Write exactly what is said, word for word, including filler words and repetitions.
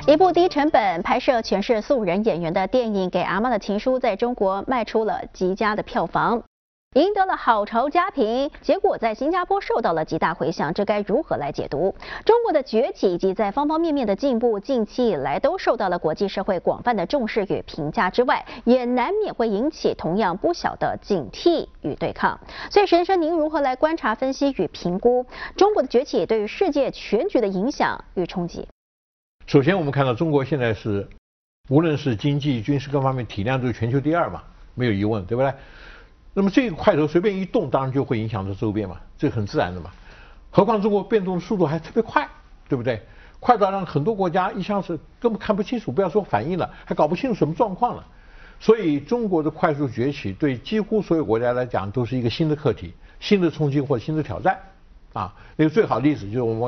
一部低成本拍摄全是素人演员的电影《给阿妈的情书》在中国卖出了极佳的票房，赢得了好潮佳评。结果在新加坡受到了极大回响，这该如何来解读？中国的崛起以及在方方面面的进步，近期以来都受到了国际社会广泛的重视与评价之外，也难免会引起同样不小的警惕与对抗。所以，沈先生，您如何来观察、分析与评估中国的崛起对于世界全局的影响与冲击？ 首先，我们看到中国现在是，无论是经济、军事各方面体量都是全球第二嘛，没有疑问，对不对？那么这个块头随便一动，当然就会影响到周边嘛，这很自然的嘛。何况中国变动的速度还特别快，对不对？快到让很多国家一下子根本看不清楚，不要说反应了，还搞不清楚什么状况了。所以中国的快速崛起，对几乎所有国家来讲，都是一个新的课题、新的冲击或者新的挑战。啊，那个最好的例子就是我们。